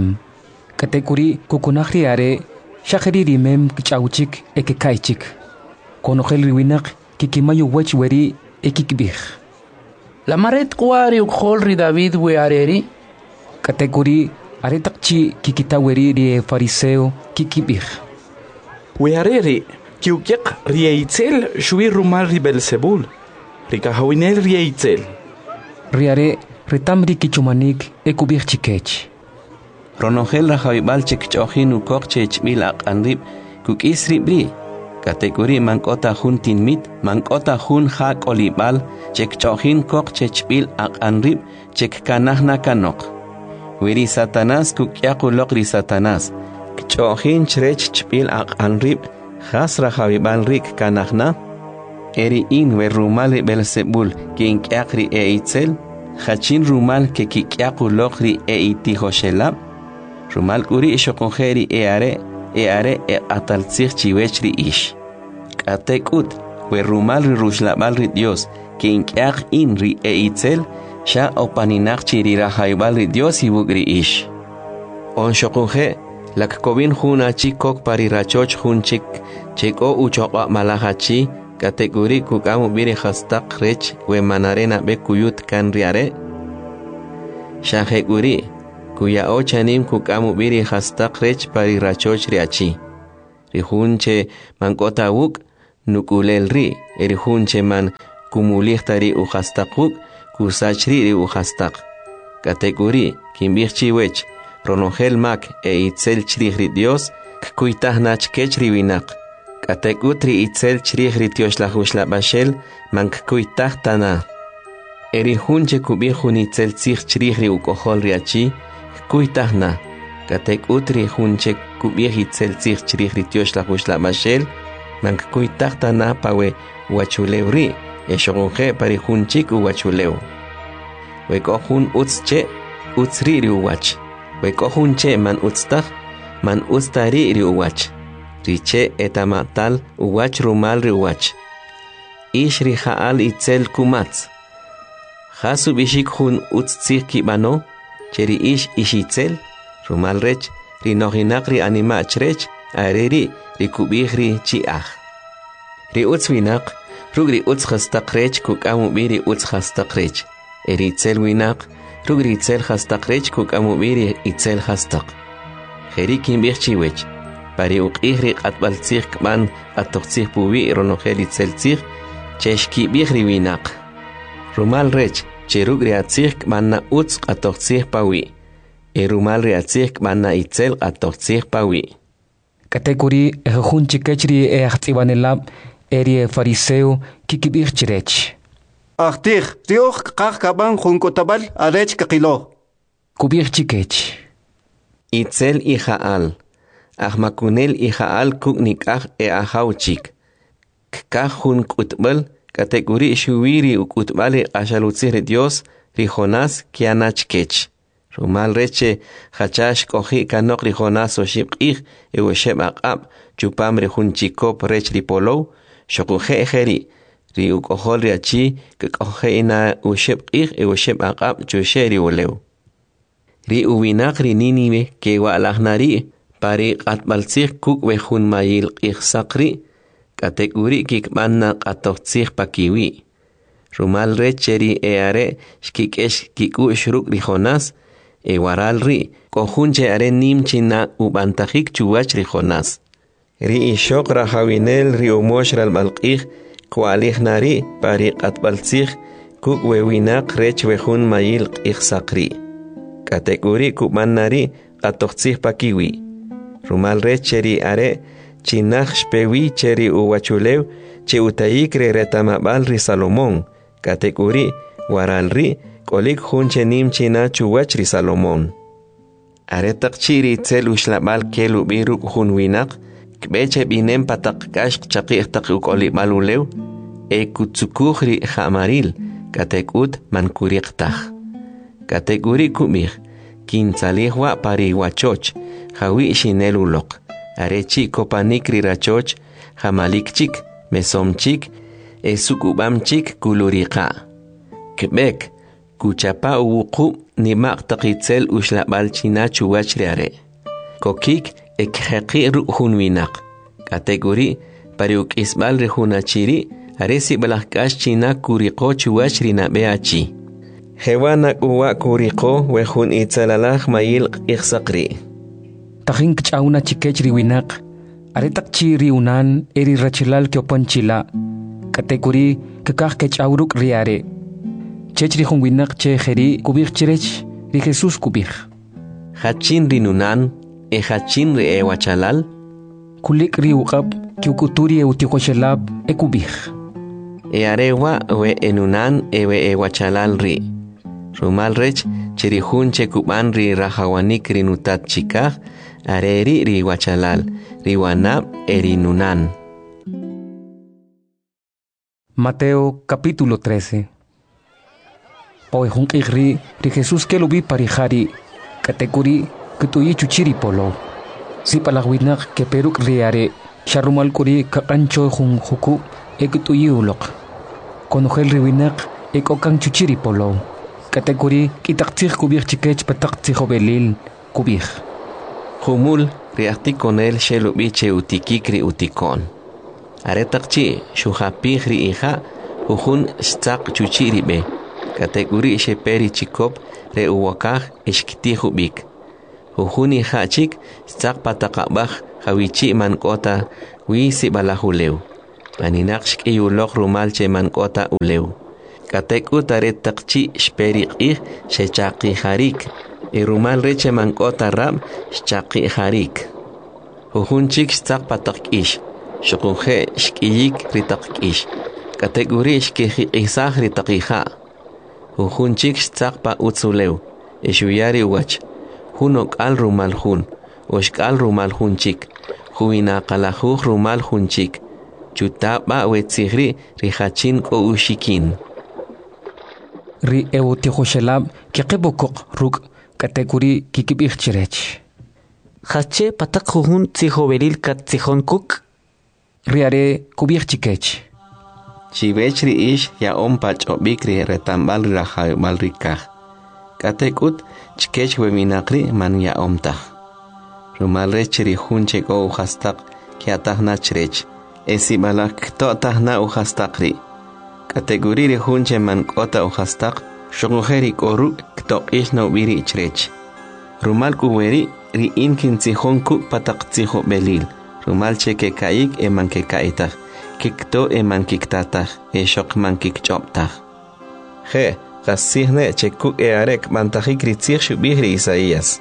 Katekuri kukunak riare, shakeri rimem kichauchik ekekaichik. Konogel riwinak kikimayo wech weri ekikbih. La maret kuari ukhol ri David we areri. Katekuri aretakchi kikitaweri rie fariseo kikibih. Weareri kiukiak rieitzel shui rumal ri Belzebul. Rikahawinel rieitzel. Riare retamri kichumanik ekubih chikech. Ronogel rajaibal chekchojin ukok chechmil aqanrib kukisri bri. Kategori mankota jun tinmit, mankota jun hak olibal, chekchojin kok chechmil aqanrib chekkanahna kanok. Wiri Satanás kukyakulok ri Satanás. Kchojin chrech chpil aqanrib, hasra javibal rik kanahna. Eri in we rumal Belzebul kin kyakri itzel, hachin rumal ke kikyakulok ri itihoshelab. Rumal kuri ishokongeri eare ataltzir chiwechri ish. Katekut we rumal ri rushlabal ri Dios kin kyak in ri itzel. Sha opaninak chirira haibal ri Dios ibugri ish. On shokunje, lak kovin juna chikok parirachoch jun cheko uchoqa malahachi, kategori kukamu biri hastak rech we manarena be kuyut kan riare. Shaheguri, kuya ochanim kukamu biri hastak rech pari rachoch riachi. Rihunche man kota wuk nukulel ri, erihunche man kumulihtari u hastak wuk kusachri ri u hastak. Kategori kimbirchi wech, ronogel mak itzel chrihri Dios, kuitah nach kechri winak. Kategutri itzel chrihri Dios la hushla bashel, man kuitah tana. Erihunche kubihun itzel tzich chrihri u kohol riachi, kuitah na. Kategutri hunche kubih itzel tzich chrihri Dios la hushla bashel, man kuitah tana pawe wachulewri, eshogonje parihunchik u wachuleu. Wekohun utzche, utzri riuwach. Wekohun che man utztach, man utztari riuwach. Riche etamatal uwach rumal riuwach. Ish rihaal itzel kumatz. Hasu bishik hun utztzich kibano, cheri ish ishitzel, rumal rech, rinohinak ri animach rech, areri rikubih ri chiach. Ri utzwinak, rugri utzchastak rech kukamu biri utzchastak rech. Itzel winak, rugri itzel hastak rech kukamubiri itzel hastak. Jerikin birchiwech, pari uqihri atbaltzich kman atoxtzich pubi ronogel itzel tzich, cheshki bihri winak. Rumal rech, cherugri atzich kman na utz atoxtzich pawi. Rumal reatzich kman na itzel atoxtzich pawi. Kategori ejunchi kechri eachtibanelab eri fariseo kikibirchirech. Achtich, Dios kaban junkotabal arech kakilo. Kubir chikech. Itzel ijaal. Ahmakunel ijaal kuknikah ahauchik. Kajun kutbal, kategori shuwiri ukutbali ashalutzir Dios, rijonas kianachkech. Rumal reche, hachash kohi kanok rijonas o shibqih, ewesheb akab, chupam rejunchikop rech ripolo, shokuje ejeri. Ri ukohol riachi kekohe ina usheb qih e usheb aqab chusheri uleu. Ri uwinak ri niniwe ke walahnari pari qatbaltzih kuk wehun mayil qih sakri kategori kikmanna qatoxtzih pakiwi. Rumal recheri eare shkikesh kiku shruk ri Jonas e waral ri kohunche are nimchina ubantajik chuwach ri Jonas. Ri ishok rahawinel ri umoshral balqih Kualih nari pari qatbaltzich kuk wewinak rech wehun mayil qih sakri. Kategori kuman nari qatoxtzich pakiwi. Rumal rech cheri are chinach shpewi cheri uwachulew che utayik re retamabal ri Salomón. Kategori waral ri kolik hunche nim china chuwach ri Salomón. Are takchiri tzel ushlabal kelu biruk hun winak Kbeche binem patak kash chaqih tak ukoli malulew kutsukuhri hamaril katekut mankuriqtah. Kategori kumih kintzalihwa pariwachoch hawi shinelulok arechi kopanikri rachoch hamalikchik mesomchik sukubamchik kuluriqa. Kbek kuchapa uwuqu nimaq taqitzel ushlabal china chuwachriare. Kokik ekheqi ruhun winak. Kategori pariuk isbal rehunachiri aresi balakash china kuriko chuwachri na beachi. Hewanak uwa kuriko wehun itzalalaj mayil ikhsakri. Tahin kchauna chikechri winak aretak chiri unan eri rachilal kyopanchila. Kategori kekah kchauruk riare. Chechri hun winak che jeri kubir chirech ri Jesus kubir. Hachin rinunan hachin ri ewachalal kulik ri uqab kyukuturi eutikoshelab ekubih. Arewa we enunan ewe ewachalal ri. Rumal rech chirihun chekuban ri rahawanik rinutat chikah areri ri wachalal riwanab erinunan. Mateo capítulo 13. Poehun ri Jesús que lo vi parijari kategori kutuyi chuchiri polo. Si palagwinak que peruk riare sharumal kuri kakancho hun huku ekutuyi ulok. Konogel riwinak ekokang chuchiri polo. Kategori kitaktir kubir chikech pataktir belil kubir. Humul riartikonel shelubiche utikikri utikon. Aretakchi shuhapihri iha uhun stak chuchiri be. Kategori sheperi chikop re uwakah ishkitihubik. Hujuni hachik tzaq pataqabaj hawichi mankota wisi balahuleu. Paninaqshk iyulok rumalche mankota uleu. Katekut aret taqchi shperiqih shechaqi harik. Rumal reche mankota rab shchaqi harik. Hujunchik tzaq pataq'ish. Shukunje shkiyik ritaq'ish. Kategori shkijisaj ritaqija. Hujunchik tzaq pa utzuleu. Eshuyari wach. Hunok al rumal hun. Oshkal rumal hunchik. Huina qalajuj rumal hunchik. Chutaba wetzigri rihachin ko ushikin. Ri eutihoshelab kiqibukuk ruk kategori kikibich chirech. Hache patak hujun tzihobelil kat tzihon kuk. Ri are kubich chikech. Chivech ri ish ya ompach obikri retambal rahaymal rikaj. Katekut chkech weminakri man ya omtaj. Rumal rechri hunche go uhastak kiatah nachrech. Esi balak to'tah na uhastakri. Kategori ri hunche man kota uhastak shogujeri koru ktoqish no biri chrech. Rumal kuweri ri inkin tzihon kuk patak tziho belil. Rumal cheke kaik eman ke kaitah. Kikto eman kiktatah. Shok man kikchoptah. He, kasihne chekuk arek mantajik ritzih shubihri Isaías.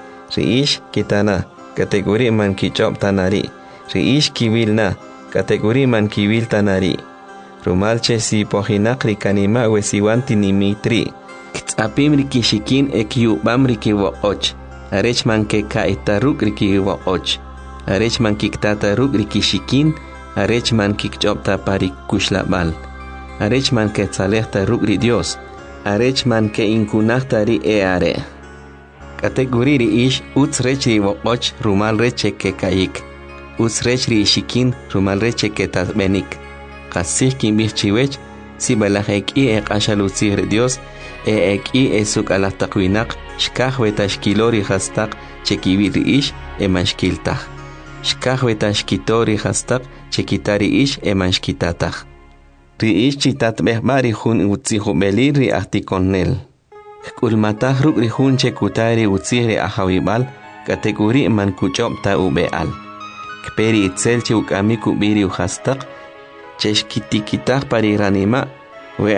Riish kitana, kategori man kichop tanari. Riish kivilna, kategori man kivil tanari. Rumalche si pohinakri kanima wesiwanti nimitri. Ktapim rikishikin ekiubam rikiwoch. Arech man ke kaitaruk rikiwoch. Arech man kiktataruk rikishikin. Arech man kikchopta parik kushlabal. Arech man ke tzalehta rukri Dios. Arech man ke inkunahta ri eare. Kategori ri ish uts rech ri woch rumal reche ke kaik. Uts rech ri shikin rumal reche ke tasbenik. Kasih kimbih chiwech si balaj eki ashalutzih ri Dios eki esuk alahtakwinak shkaj wetashkilori hastak chekibi ri ish emanshkiltaj. Shkaj wetashkitori hastak chekitari ish emanshkitataj. Ri ish chitat behbari hun utzihu belir ri ahtikonel. Kulmatah ruk ri hun chekutari utzih ri ahawibal kategori man kuchopta ubeal. Kperi itzel chukamiku biri uhastak cheshkitikitah pari ranima we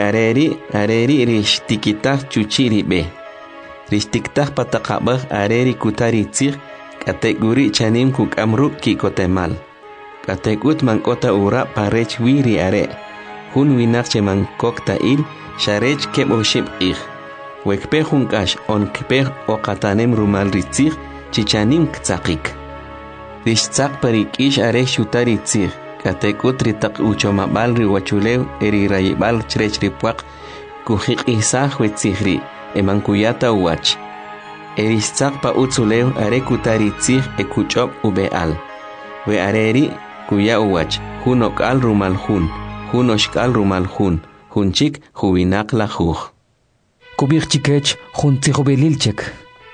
areri rishtikitah chuchiri be. Rishtiktah patakabah areri kutari tzih kategori chanim kukamruk kikotemal. Kategut mankota ura parech wiri are. Hun winakche man kokta il sharech keboshib ich. Wekpe hunkash on kpe okatanem rumal ritzich chichanim ktsakik. Rishtzak parik ish are shutari tzich. Katekut ritak uchomabal riwachulew eri rayibal chrech ripuak kuhik isah wetzihri eman kuyata uwach. Erishtzak pa utzulew are kutari tzich ekuchop ubeal. We areri kuya uwach hunok al rumal hun. Hunoshkal rumal hun. Hunchik huwinak la juj. Kubich chikech hun tzihobelilchek.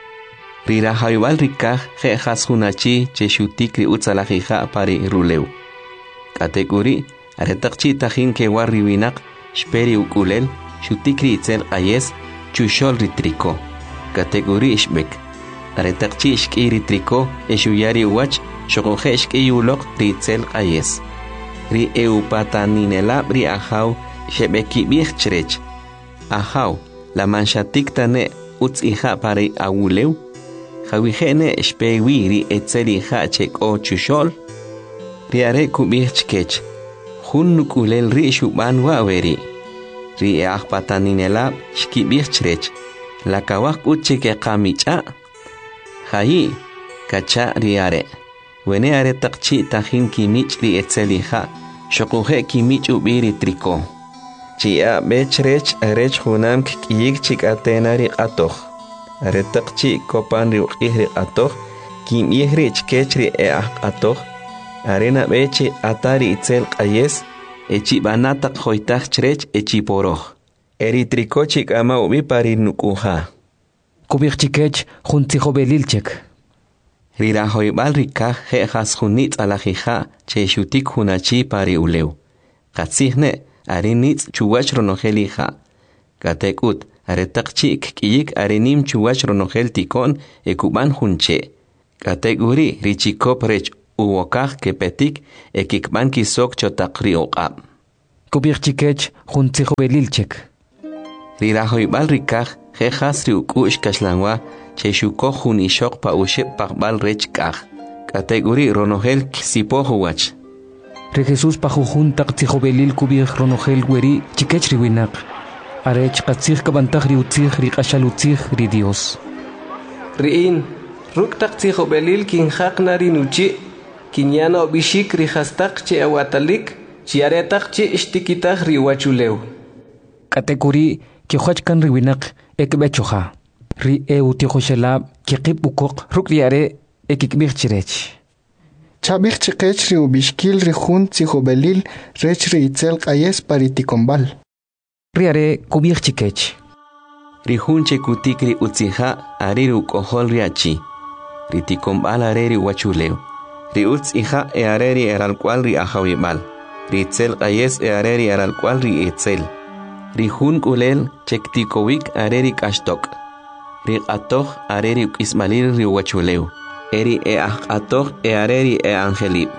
Rira hayubal rikaj jejas hunachi cheshutik ri utzalajija pari rulew. Kategori aretakchi tajin ke warriwinak shperi ukulel shutikri itzel ayes chushol ritriko. Kategori ishbek. Aretakchi ishki ritriko eshuyari uwach shogoje ishki yulok ritzel ayes. Ri eupataninelab ri ahaw shebeki bichrech. Ahaw la manshatik tane utzija pari awulew. Hawihene shpewi ri etzelija chek o chushol. Ri are kubichkech. Hun nukulel ri shuban waweri. Ri eahpataninelab shkibichrech. La kawak uchike kamicha. Hayi kacha ri are. Wene are takchi tajin kimich ri etzelija. Shokuje kimich ubiri triko. Chia bechrech arech hunam kiyik chikatena ri atoh. Are takchi kopan ri ukih atoh. Kim yehri chkech ri atoh. Arena beche atari itzel qayes. Echi banatak hoitach chrech echi poroh. Eri triko chik ama ubi pari nukuha. Kubich chikech hun tzihobelilchek. Rira hoibal rika jejas hunitz alajija che shutik hunachi pari ulew. Katzihne arinitz chuwach ronojelija. Katekut aretaqchi k'iyik arenim chuwach ronojel tikon ekuban junche. Kategori richikop rech uwokaj kepetik ekikban kisok chotaqri oqab. Kubirchikech juntijo belilchek. Rirajoybal rikaj jejas riukush kaslanwa cheshuko jun ishok pa ushep paqbal rech kaj. Kategori ronojel sipojuwach. Re Jesús pajujun taqtijo belil kubir ronojel weri chikech riwinak. Arech qatzij kabantaj riutzij riqashalutzij ri Dios. Riin, ruk taqtijo belil kinjaq nari nuchi, kinyana obishik rihastaq che awatalik, chiaretaq che ishtikitaj riwachuleu. Kategori kijochkan riwinak ekbechoja. Ri eutijoshelab kiqib ukok ruk riare ekikbir chirech. Chabich chiqech ri ubishkil ri jun tzijo belil rech ri itzel qayes pariticombal. Riare kubir chikech. Rihun chekutik ri utzija ari rukohol riachi. Riticombal areri wachuleu. Ri utzija e areri eralcual ri ajawibal. Ri itzel qayes e areri eralcual ri itzel. Rihun kulel chektikowik areri kashtok. Ri qatoj areri ukismalil ri wachuleu. Eri e ajqatoj e areri e angelib.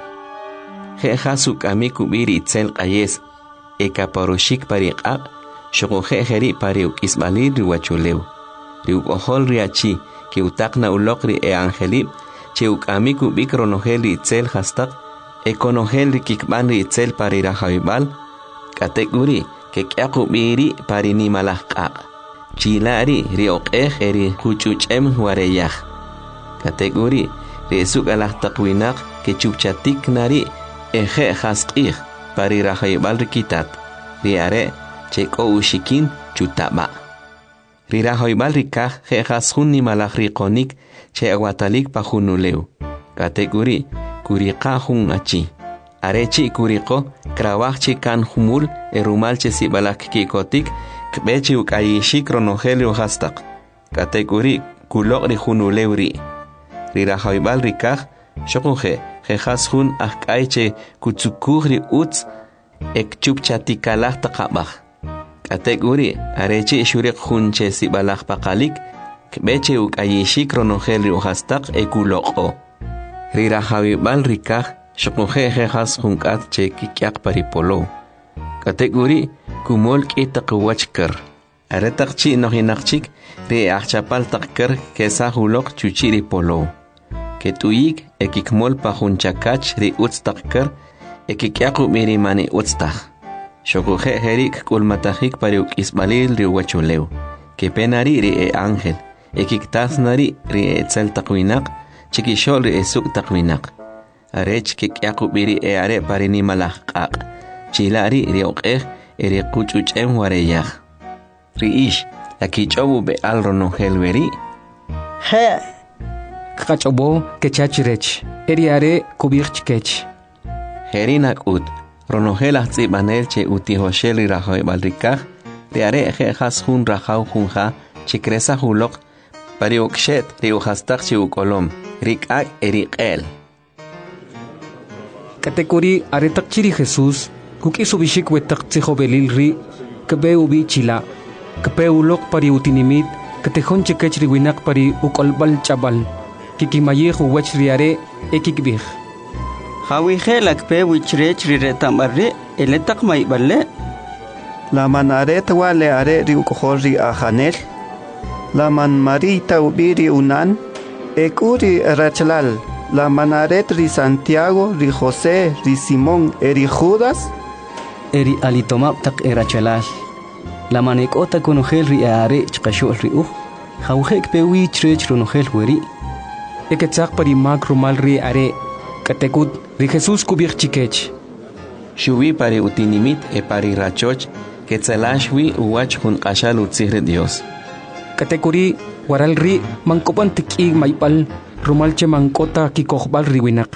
Jeja sukami kubiri itzel qayes. E kaparushik pariqaq. Shogoje jeri pariuk ismalil riwachuleu. Riuk ohol riachi ki utakna ulokri e angelib. Cheuk amiku bikronogel itzel hastak. E konogel rikikban itzel parirajawibal. Kategori ke kyaku biri parini malahqaq. Chilari riokej eri huchuchem wareyaj. Kategori resuk alahtakwinaq ke chupchatik nari eje hasqij parirajawibal rikitat. Riare cheko ushikin chutaba. Rirajoybal rikaj jejas jun nimalaj riqonik che aguatalik pajunuleu. Kategori kuriqa jun achi. Arechi kuriqo krawajchi kan humul erumalche sibalak kikotik kbechi ukayishik ronogelio hastak. Kategori kuloq ri junuleu ri. Rirajoybal rikaj shokuje jejas jun ajkayche kutsukujri utz ekchupchatikalaj taqabaj. Kategori arechi shuriq junche sibalaj paqalik kbeche ukayishik ronogel ri uhastaq ekuloqo. Rirajawibal rikaj shokuje jejas junkat che kikyaq paripolo. Kategori kumol k'itaq wachkar. Aretaqchi nojinaqchik ri ajchapal taqkar kesa huloq chuchiri polo. Ketuyik ekikmol pa junchakach ri utz taqkar ekikyaqu mirimani utztaj. Shokuje jerik kulmatajik pariuk ismalil ri wachuleu. Kepenari ri e ángel. Ekiktasnari ri e tzel taqwinaq. Chikishol ri e suk taqwinaq. Arech kikyaqu biri e are parini malahqaq. Chilari ri oqej e ri quchuchem wareyaj. Ri ish lakichobu be al ronogel weri. He. Kachobo kechachirech. Eri are kubirchkech. Herinak ut. Ronogel ahtsibanel che utihoshel rirajoybal rikaj. Riare jejas jun rajaw junja chikresa julok. Pariukshet riujastaq chi ukolom. Rikak eriqel. Kategori aretaqchiri Jesús kukisubishik wetaqtsijo belil ri kbe ubi chila. Kbe ulok pari utinimit katejon chekech riwinak pari ukolbal chabal. Kikimayej uwach riare ekikbij. Hawije lakpe wichrech riretambarre eletak maiballe. La manaret wale are ri ukohol ri ajanel. La man marita ubiri unan. Ekuri rachlal. La manaret ri Santiago, ri José, ri Simón, eri Judas. Eri alitomab tak erachalal. La manekota konogel ri are chqashol ri Hawjek pe wichrech ronogel weri. Eketzaq pari mag rumal ri are. Katekut ri Jesús kubir chikech. Shubi pari utinimit e pari rachoch ketzalashwi uwach jun qashal utzihre Dios. Katekuri waral ri mankopan tikig maipal rumalche mankota kikojbal riwinak.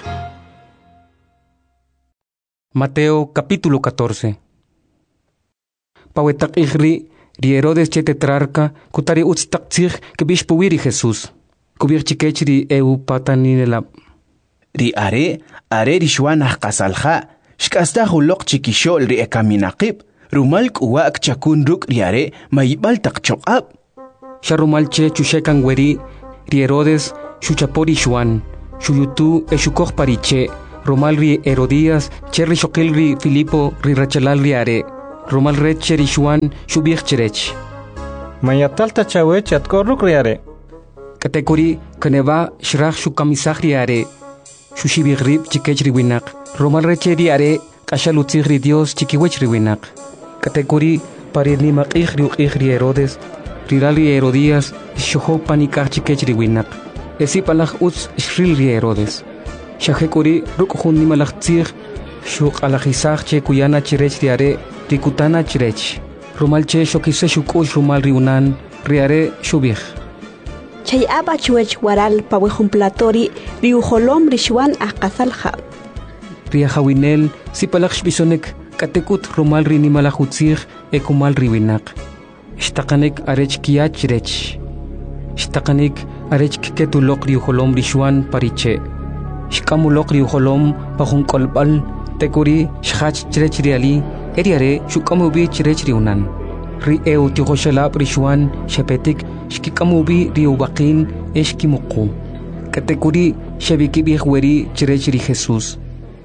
Mateo capítulo 14. Pawetak igri ri Herodes che tetrarca kutari utztaktzig kebish puwiri Jesús. Kubir chikech ri eu pataninelab. Ri are ri shwanah qasalja shkasta huloq chikishol ri ekaminaqib rumal kuwak chakun ruk riare maibal tak chokap. Sharumal che chushekan weri ri Herodes shuchapori shuan shuyutu eshukoj pariche romal ri Herodías cherri shokil ri Filipo ri rachalal riare romal red cheri shuan shubiech cherech. Mayatalta chawech atkorruk riare. Katekuri kaneva shrach shukamisach riare shushibig rib chikech riwinak romal reche riare kashalutzig ri Dios chikiwech riwinak. Katekuri parirni maqig ri Herodes rirali Herodías shoho panikach chikech riwinak esi palach utz shril ri Herodes shahekuri ruk hunni malach tzig shuk alachisach che kuyana chirech riare rikutana chirech romal che shokise shukush romal riunan riare shubig chay aba chuech waral pawejumplatori riujolom rishwan aqasalja riahawinel si palach shbisonek katekut romal rini malach utzig ekumal riwinak Shtakanik arech kiach rech. Shtakanik arech ketulok riuholom rishwan pariche. Shkamulok riuholom pahun kolbal tekuri shach rech riali eriare shukamubi rech riunan. Ri eu tihoshalab rishwan shepetik shkikamubi riubakin eshkimuku. Katekuri shabikibih weri rech ri Jesus.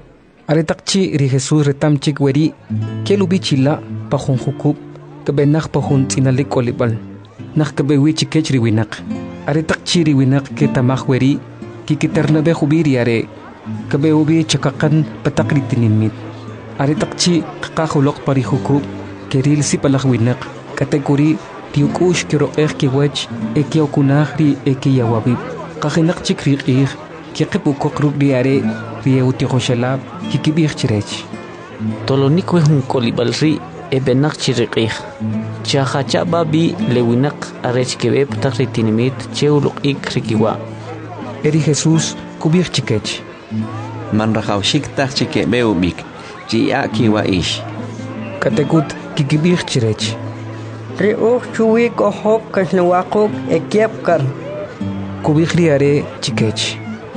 Aretakchi ri Jesus retamchik weri kelubi chila pahun hukub. Kebenak pohon tinalik kolibal nak kebewi chikech riwinak aretak chiri winak ke tamah weri kikitarnabe khubiri are kebeubi chakakan patakri tinimit aretak chi kakahulok pari hukub keril si palak winak kategori tiukush kiro kiwech ekiokunah ri ekiyawabib kakinak chikriqih kikipukok ri are rieuti khoshalab kikibih chirech tolonik wehun kolibal ri ebenak chiriqih chahacha babi lewinak arech kebe patak ritinimit cheuluk ik rikiwa eri Jesus kubir chikech man rahawshik tak chike beubik chia kiwa ish katekut kikibir chirech riuh chuwi kohop kasnawakuk ekiapkar kubir riare chikech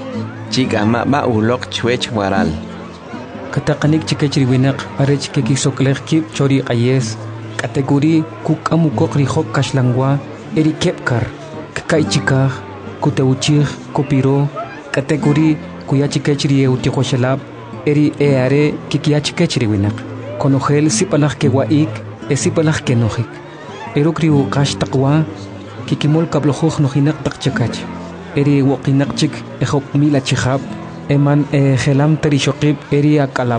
chikama ba ulok chwech waral Katakanik chikech riwinak arech kekisoklech kip chori ayes kategori kukamukok rihok kashlangwa eri kepkar kakai chikah kuteuchih kopiro kategori kuya chikech rieu tihoshalab eri eare kikia chikech riwinak konogel sipalach kewaik esipalach kenojik eruk riu kash takwa kikimol kablojuj nojinak takchakach eri wokinak chik ehop mila chihab eman gelam terishokib eri akalap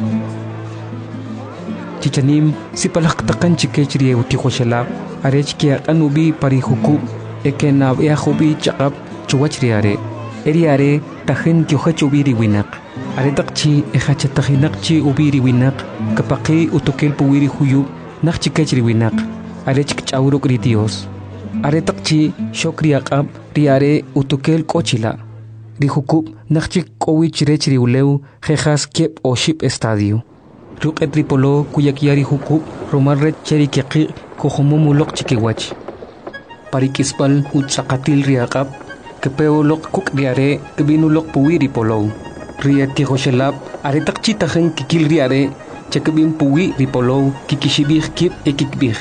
chichanim sipalak takan chikech rieu tihoshalab arech kia anubi parihukub ekenab eahubi chakab chuwach riare eri are tahin kyohach ubiri winak are takchi echachatahinakchi ubiri winak kapaki utokel puwiri huyub nak chikech riwinak arech kchauruk ri Dios are takchi shokri akab riare utokel kochila Rihukub nakchik kowich rech riuleu jejas kep o ship estadio. Ruk etripolo kuyakiari hukub romal red cheri kiaki kohomomulok chikiwach. Parikispal utsakatil riakap kepeolok kuk riare kebinulok puwiri polo. Rieti hoshelap aretak chitahen kikil riare chekebin puwi ripolo kikishibih kip ekikbih.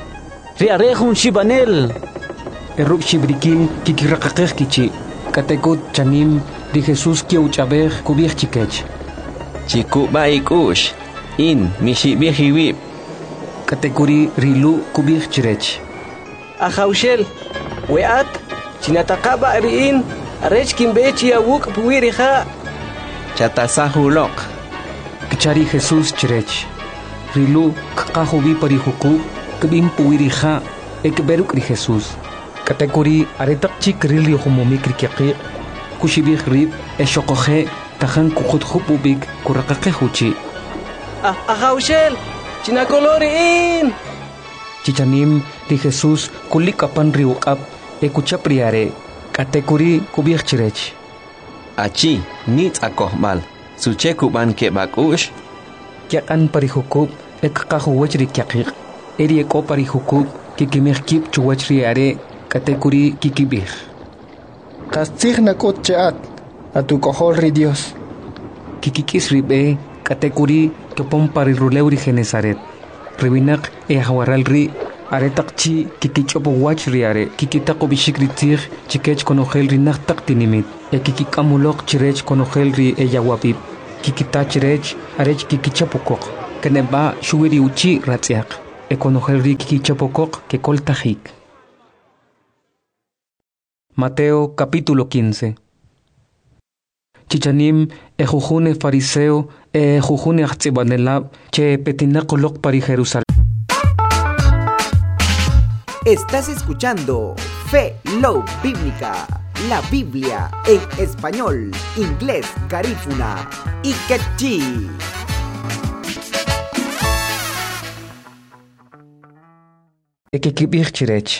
Riare hun shibanel. Eruk shibrikin kikirakakeh kichi. Katekut chanim di Jesus kiuchabeh kubih chikech. Chiku baikush in mishibihiwib. Katekuri rilu kubih chirech. Ahaushel weat chinatakaba riin arech kimbechi awuk puwiriha. Chatasahulok. Kichari Jesus chirech. Rilu kakahubi parihuku kebim puwiriha ekberuk ri Jesus. Kategori aretak chik rili homomikri kiaqi kushibih rib eshokoje tahan kukut hupubik kurakake huchi ahaushel chinakoloriin chichanim di Jesus kulikapan riukap ekuchapriare kategori kubih chirech achi nit akohmal suche kuban ke bakush kiakan parihukub ekkahuwach ri kiaqi eri eko parihukub kikimih kip chuwach riare kategori kikibih. Kastig na kotcheat atu kohol ri Dios. Kikikis ribe kategori kepom pariruleu ri Genesaret. riwinak hawaral ri are takchi kikichopo wach ri are kikitako bishikri tir chikech konogel ri nak tak tinimit kikikamulok chirech konogel ri yawapip kikita chirech arech kikichapokok keneba shuwiri uchi ratziak konogel ri kikichapokok que koltajik. Mateo capítulo 15. Chichanim jujune fariseo jujune achtsibanelab che petinakolok pari Jerusalén. Estás escuchando Fe Love Bíblica, la Biblia en español, inglés, garífuna y quechí. Ekikibich chirech